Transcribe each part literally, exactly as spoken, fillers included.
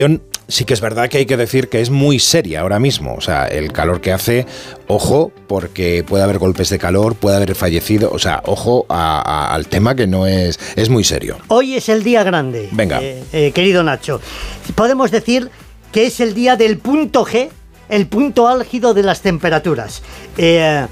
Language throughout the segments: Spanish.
Sí que es verdad que hay que decir que es muy seria ahora mismo. O sea, el calor que hace, ojo, porque puede haber golpes de calor, puede haber fallecido. O sea, ojo a, a, al tema que no es... Es muy serio. Hoy es el día grande. Venga. Eh, eh, querido Nacho. Podemos decir que es el día del punto G, el punto álgido de las temperaturas. Eh,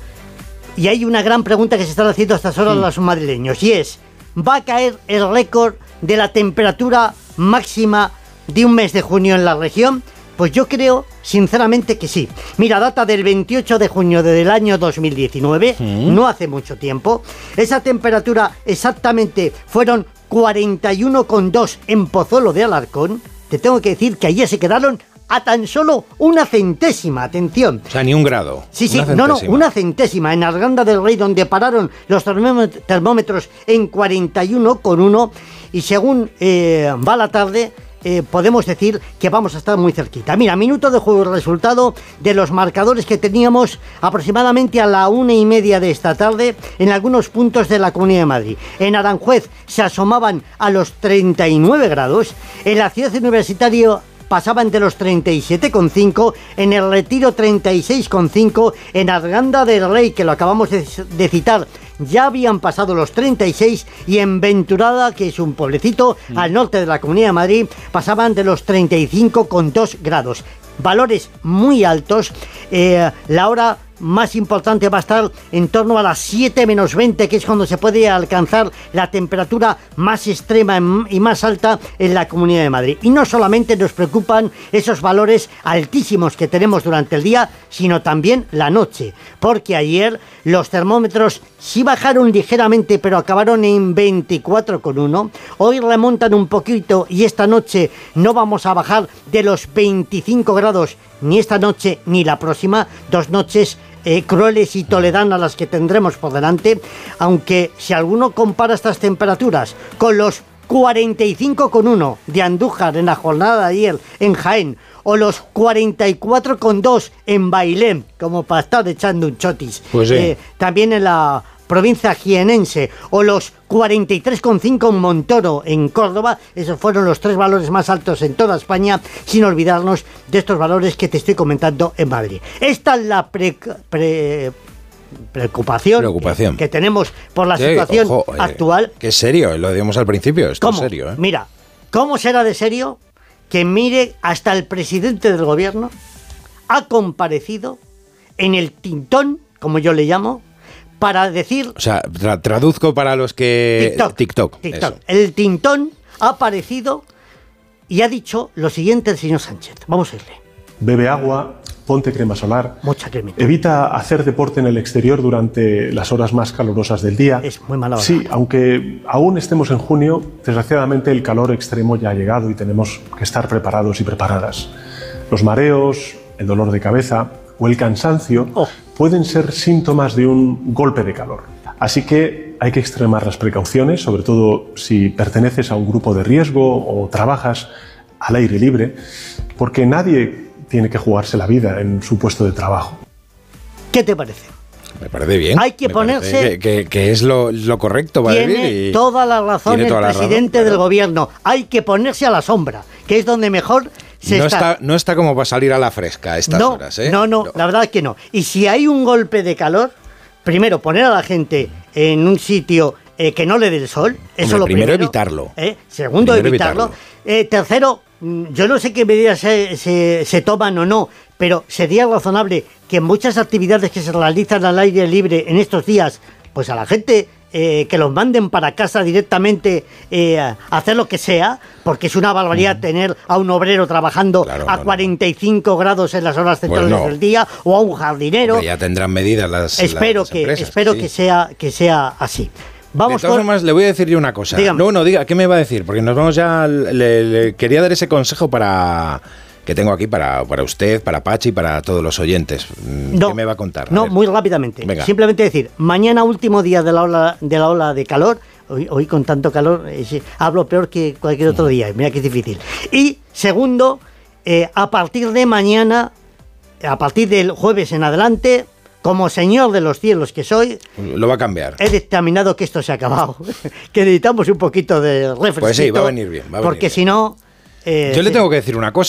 y hay una gran pregunta que se están haciendo a estas horas sí. los madrileños. Y es, ¿va a caer el récord de la temperatura máxima de un mes de junio en la región? Pues yo creo, sinceramente, que sí. Mira, data del veintiocho de junio del año dos mil diecinueve, ¿sí? No hace mucho tiempo. Esa temperatura exactamente fueron cuarenta y uno coma dos en Pozuelo de Alarcón. Te tengo que decir que ayer se quedaron a tan solo una centésima, atención. O sea, ni un grado. Sí, sí, no, no, una centésima. En Arganda del Rey, donde pararon los termómetros en cuarenta y uno coma uno. Y según eh, va la tarde... Eh, podemos decir que vamos a estar muy cerquita. Mira, minuto de juego, el resultado de los marcadores que teníamos aproximadamente a la una y media de esta tarde en algunos puntos de la Comunidad de Madrid. En Aranjuez se asomaban a los treinta y nueve grados, en la ciudad universitaria pasaban de los treinta y siete coma cinco, en el Retiro treinta y seis coma cinco, en Arganda del Rey, que lo acabamos de, de citar, ya habían pasado los treinta y seis, y en Venturada, que es un pueblecito mm. al norte de la Comunidad de Madrid, pasaban de los treinta y cinco coma dos grados. Valores muy altos. Eh, la hora más importante va a estar en torno a las siete menos veinte, que es cuando se puede alcanzar la temperatura más extrema y más alta en la Comunidad de Madrid. Y no solamente nos preocupan esos valores altísimos que tenemos durante el día, sino también la noche, porque ayer los termómetros sí bajaron ligeramente, pero acabaron en veinticuatro coma uno. Hoy remontan un poquito y esta noche no vamos a bajar de los veinticinco grados, ni esta noche ni la próxima, dos noches Eh, crueles y toledanas las que tendremos por delante, aunque si alguno compara estas temperaturas con los cuarenta y cinco coma uno de Andújar en la jornada de ayer en Jaén, o los cuarenta y cuatro coma dos en Bailén, como para estar echando un chotis, pues sí. eh, también en la provincia jienense, o los cuarenta y tres coma cinco en Montoro, en Córdoba. Esos fueron los tres valores más altos en toda España, sin olvidarnos de estos valores que te estoy comentando en Madrid. Esta es la pre, pre, preocupación, preocupación. Que, que tenemos por la sí, situación ojo, eh, actual. Que es serio, lo decíamos al principio, esto ¿Cómo? es serio. ¿eh? Mira, ¿cómo será de serio que mire hasta el presidente del gobierno ha comparecido en el tintón, como yo le llamo, para decir... O sea, tra- traduzco para los que... TikTok. TikTok. TikTok. El tintón ha aparecido y ha dicho lo siguiente el señor Sánchez. Vamos a irle. Bebe agua, ponte crema solar. Mucha cremita. Evita hacer deporte en el exterior durante las horas más calurosas del día. Es muy mala hora. Sí, aunque aún estemos en junio, desgraciadamente el calor extremo ya ha llegado y tenemos que estar preparados y preparadas. Los mareos, el dolor de cabeza o el cansancio oh. pueden ser síntomas de un golpe de calor. Así que hay que extremar las precauciones, sobre todo si perteneces a un grupo de riesgo o trabajas al aire libre, porque nadie tiene que jugarse la vida en su puesto de trabajo. ¿Qué te parece? Me parece bien. Hay que me ponerse... Que, que, que es lo, lo correcto para tiene vivir. Y toda la razón el toda presidente razón, del claro. gobierno. Hay que ponerse a la sombra, que es donde mejor... Se no, está. está, no está como para salir a la fresca a estas no, horas, ¿eh? No, no, no, la verdad es que no. Y si hay un golpe de calor, primero poner a la gente en un sitio eh, que no le dé el sol, eso Hombre, lo primero. primero. evitarlo. Eh, segundo, primero evitarlo. evitarlo. Eh, tercero, yo no sé qué medidas se, se, se toman o no, pero sería razonable que muchas actividades que se realizan al aire libre en estos días, pues a la gente... Eh, que los manden para casa directamente eh, a hacer lo que sea, porque es una barbaridad mm. tener a un obrero trabajando claro, a no, cuarenta y cinco no. grados en las horas centrales pues no. del día, o a un jardinero. Hombre, ya tendrán medidas las Espero las que empresas, espero sí. que sea que sea así. Vamos de todas con... formas, le voy a decir yo una cosa. Dígame. No, no, diga, ¿qué me va a decir? Porque nos vamos ya... Le, le quería dar ese consejo para... que tengo aquí para, para usted, para Pachi y para todos los oyentes. No, ¿Qué me va a contar? A no, ver. muy rápidamente. Venga. Simplemente decir, mañana último día de la ola de la ola de calor. Hoy, hoy con tanto calor eh, sí, hablo peor que cualquier otro día. Mira que es difícil. Y segundo, eh, a partir de mañana, a partir del jueves en adelante, como señor de los cielos que soy, lo va a cambiar. He determinado que esto se ha acabado. Que necesitamos un poquito de refresquito. Pues sí, va a venir bien. Va a venir porque bien. si no... Eh, Yo le sí. tengo que decir una cosa.